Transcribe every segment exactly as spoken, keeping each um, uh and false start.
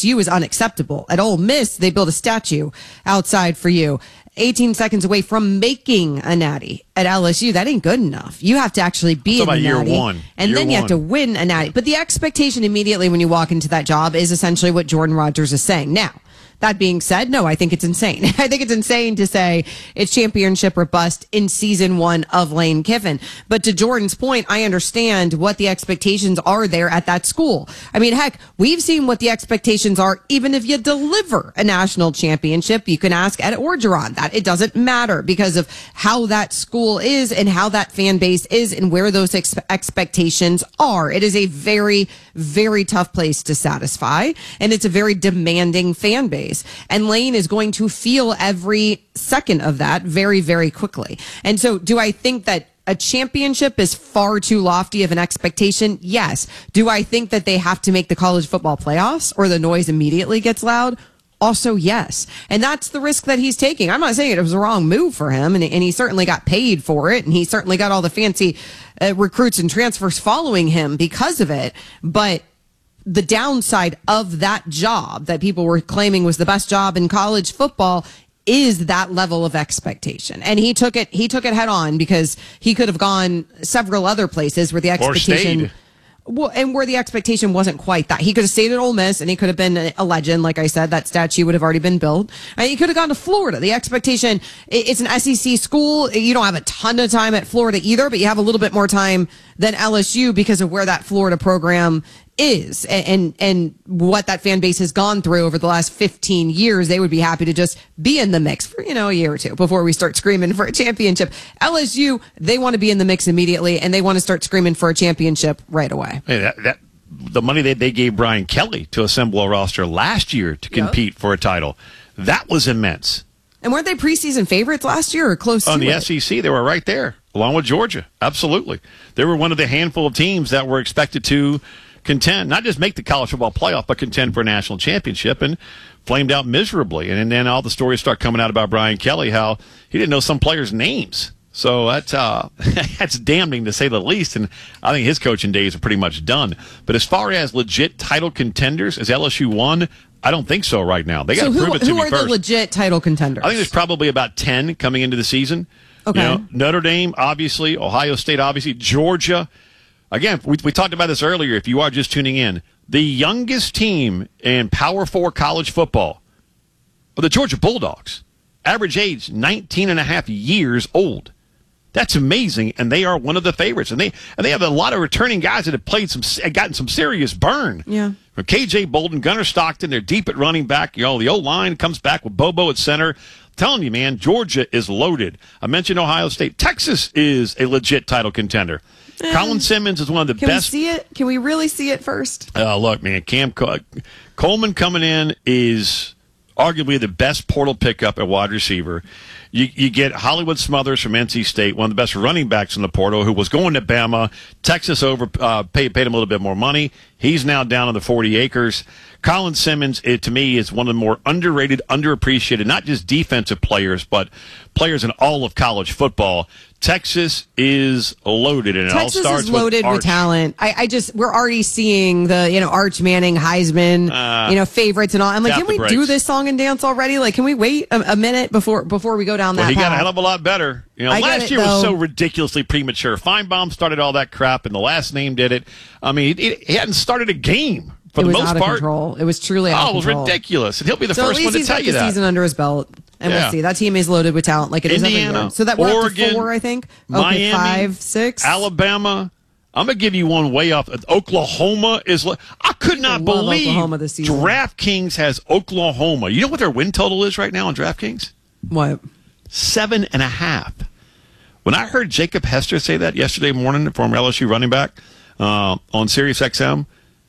S U is unacceptable. At Ole Miss, they built a statue outside for you. eighteen seconds away from making a natty. At L S U, that ain't good enough. You have to actually be in the year natty, one. and year then you one. have to win a natty. But the expectation immediately when you walk into that job is essentially what Jordan Rodgers is saying. Now, that being said, no, I think it's insane. I think it's insane to say it's championship or bust in season one of Lane Kiffin. But to Jordan's point, I understand what the expectations are there at that school. I mean, heck, we've seen what the expectations are even if you deliver a national championship. You can ask Ed Orgeron that. It doesn't matter because of how that school is and how that fan base is and where those ex- expectations are. It is a very, very tough place to satisfy, and it's a very demanding fan base. And Lane is going to feel every second of that very, very quickly. And so do I think that a championship is far too lofty of an expectation? Yes. Do I think that they have to make the college football playoffs or the noise immediately gets loud? Also, yes. And that's the risk that he's taking. I'm not saying it was a wrong move for him, and, and he certainly got paid for it, and he certainly got all the fancy uh, recruits and transfers following him because of it. But the downside of that job that people were claiming was the best job in college football is that level of expectation. And he took it, he took it head on because he could have gone several other places where the expectation, well, and where the expectation wasn't quite that. He could have stayed at Ole Miss and he could have been a legend. Like I said, that statue would have already been built. And he could have gone to Florida. The expectation, it's an S E C school. You don't have a ton of time at Florida either, but you have a little bit more time than L S U because of where that Florida program is and, and and what that fan base has gone through over the last fifteen years. They would be happy to just be in the mix for, you know, a year or two before we start screaming for a championship. L S U, they want to be in the mix immediately, and they want to start screaming for a championship right away. Hey, that, that the money that they gave Brian Kelly to assemble a roster last year to compete yep. for a title, that was immense. And weren't they preseason favorites last year or close on to the it? S E C? They were right there, along with Georgia. Absolutely. They were one of the handful of teams that were expected to contend, not just make the college football playoff, but contend for a national championship, and flamed out miserably. And, and then all the stories start coming out about Brian Kelly, how he didn't know some players' names. So that's uh, that's damning to say the least, and I think his coaching days are pretty much done. But as far as legit title contenders, as L S U won, I don't think so right now. They got to so prove it to who me are first. The legit title contenders? I think there's probably about ten coming into the season. Okay. You know, Notre Dame, obviously, Ohio State, obviously, Georgia. Again, we, we talked about this earlier. If you are just tuning in, the youngest team in Power Four college football are the Georgia Bulldogs. Average age nineteen and a half years old. That's amazing, and they are one of the favorites. And they and they have a lot of returning guys that have played some, gotten some serious burn. Yeah. From K J Bolden, Gunnar Stockton, they're deep at running back. You know, the O-line comes back with Bobo at center. I'm telling you, man, Georgia is loaded. I mentioned Ohio State. Texas is a legit title contender. Eh. Colin Simmons is one of the Can best. Can we see it? Can we really see it first? Uh, look, man, Cam Col- Coleman coming in is arguably the best portal pickup at wide receiver. You, you get Hollywood Smothers from N C State, one of the best running backs in the portal, who was going to Bama. Texas over uh, paid, paid him a little bit more money. He's now down on the forty acres. Colin Simmons, it, to me, is one of the more underrated, underappreciated, not just defensive players, but players in all of college football. Texas is loaded, and Texas it all starts is loaded with, with talent. I, I just we're already seeing the you know Arch Manning, Heisman, uh, you know favorites and all. I'm like, can we breaks. do this song and dance already? Like, can we wait a, a minute before before we go down that well, he path? got a hell of a lot better. You know, I last it, year was though. so ridiculously premature. Feinbaum started all that crap, and the last name did it. I mean, he, he hadn't started a game for it the was most out of part. Control. It was truly out oh, of it was control. ridiculous, and he'll be the so first at least one to he's tell got you the that. season under his belt, and yeah. we'll see. That team is loaded with talent, like it is Indiana, every year. So that we're Oregon, up to four, I think. Okay, Miami, five, six, Alabama. I'm gonna give you one way off. Oklahoma is. I could not love believe Oklahoma this season. DraftKings has Oklahoma. You know what their win total is right now on DraftKings? What? Seven and a half. When I heard Jacob Hester say that yesterday morning, former L S U running back, uh, on Sirius X M,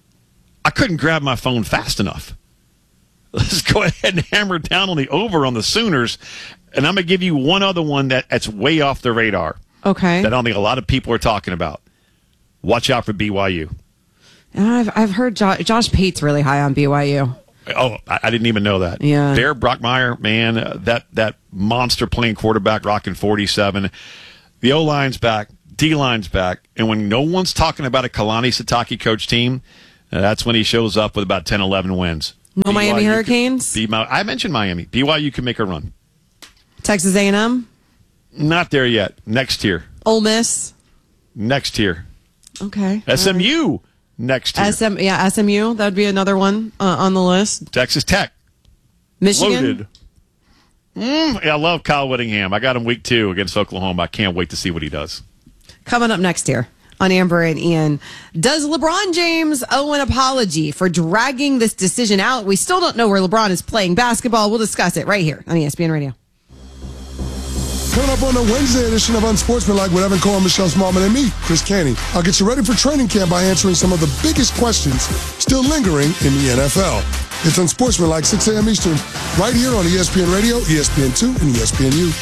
I couldn't grab my phone fast enough. Let's go ahead and hammer down on the over on the Sooners, and I'm going to give you one other one that, that's way off the radar. Okay. That I don't think a lot of people are talking about. Watch out for B Y U. I've I've heard jo- Josh Pate's really high on B Y U. Oh, I, I didn't even know that. Yeah. Bear Brockmeyer, man, uh, that that monster playing quarterback, rocking forty-seven. The O-line's back, D-line's back, and when no one's talking about a Kalani Sitake coach team, uh, that's when he shows up with about ten, eleven wins. No Miami Hurricanes? Could, B, I mentioned Miami. B Y U can make a run. Texas A and M? Not there yet. Next year. Ole Miss? Next year. Okay. S M U right. Next year. S M, yeah, S M U. That would be another one uh, on the list. Texas Tech. Michigan? Loaded. Mm, yeah, I love Kyle Whittingham. I got him week two against Oklahoma. I can't wait to see what he does. Coming up next year on Amber and Ian, does LeBron James owe an apology for dragging this decision out? We still don't know where LeBron is playing basketball. We'll discuss it right here on E S P N Radio. Coming up on the Wednesday edition of Unsportsmanlike with Evan Cohen, Michelle Smallman, and me, Chris Canty. I'll get you ready for training camp by answering some of the biggest questions still lingering in the N F L. It's Unsportsmanlike, six a.m. Eastern, right here on E S P N Radio, E S P N two, and E S P N U.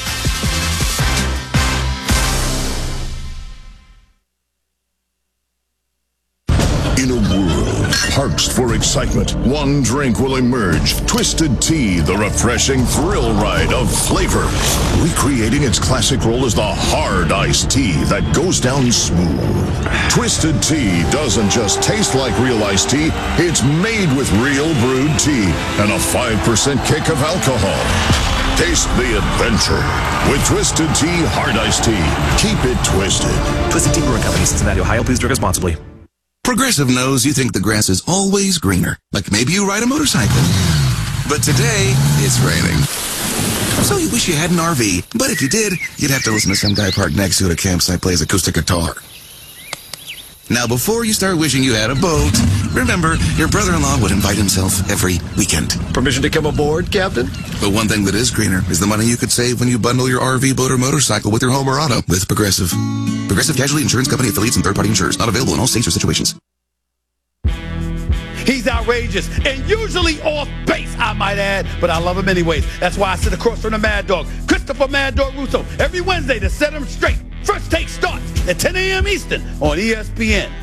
In a world parched for excitement, one drink will emerge. Twisted Tea, the refreshing thrill ride of flavor. Recreating its classic role as the hard iced tea that goes down smooth. Twisted Tea doesn't just taste like real iced tea, it's made with real brewed tea and a five percent kick of alcohol. Taste the adventure with Twisted Tea Hard Iced Tea. Keep it twisted. Twisted Tea Brewing Company, Cincinnati, Ohio. Please drink responsibly. Progressive knows you think the grass is always greener. Like maybe you ride a motorcycle. But today, it's raining. So you wish you had an R V. But if you did, you'd have to listen to some guy parked next to you at a campsite plays acoustic guitar. Now, before you start wishing you had a boat, remember, your brother-in-law would invite himself every weekend. Permission to come aboard, Captain? But one thing that is greener is the money you could save when you bundle your R V, boat, or motorcycle with your home or auto with Progressive. Progressive Casualty Insurance Company affiliates and third-party insurers. Not available in all states or situations. He's outrageous and usually off base, I might add, but I love him anyways. That's why I sit across from the Mad Dog, Christopher Mad Dog Russo, every Wednesday to set him straight. First Take starts at ten a.m. Eastern on E S P N.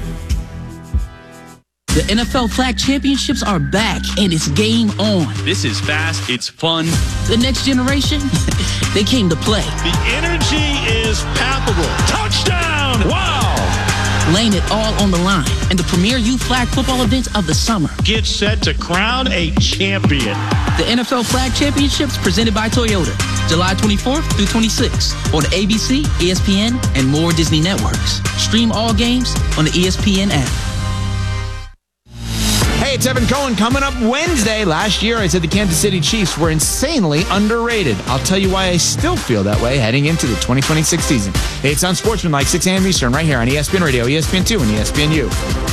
The N F L Flag Championships are back, and it's game on. This is fast. It's fun. The next generation, they came to play. The energy is palpable. Touchdown! Wow! Laying it all on the line, and the premier youth flag football event of the summer. Get set to crown a champion. The N F L Flag Championships presented by Toyota, July twenty-fourth through twenty-sixth on A B C, E S P N, and more Disney networks. Stream all games on the E S P N app. Hey, it's Evan Cohen. Coming up Wednesday. Last year, I said the Kansas City Chiefs were insanely underrated. I'll tell you why I still feel that way heading into the twenty twenty-six season. Hey, it's Unsportsmanlike, six a.m. Eastern, right here on E S P N Radio, E S P N two, and E S P N U.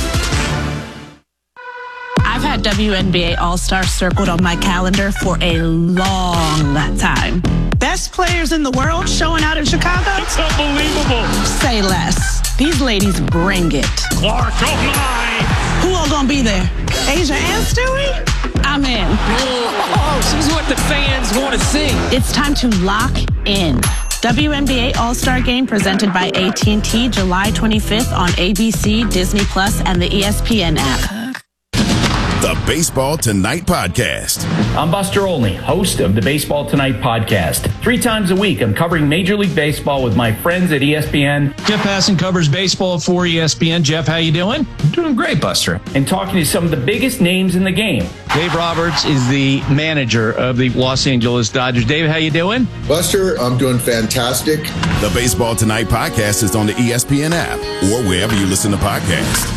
I've had W N B A All-Star circled on my calendar for a long time. Best players in the world showing out in Chicago? It's unbelievable. Say less. These ladies bring it. Clark, oh my! Who all gonna be there? Asia and Stewie? I'm in. Oh, she's what the fans want to see. It's time to lock in. W N B A All-Star Game presented by A T and T, July twenty-fifth on A B C, Disney Plus, and the E S P N app. The Baseball Tonight Podcast. I'm Buster Olney, host of the Baseball Tonight Podcast. Three times a week, I'm covering Major League Baseball with my friends at E S P N. Jeff Passan covers baseball for E S P N. Jeff, how you doing? I'm doing great, Buster. And talking to some of the biggest names in the game. Dave Roberts is the manager of the Los Angeles Dodgers. Dave, how you doing? Buster, I'm doing fantastic. The Baseball Tonight Podcast is on the E S P N app or wherever you listen to podcasts.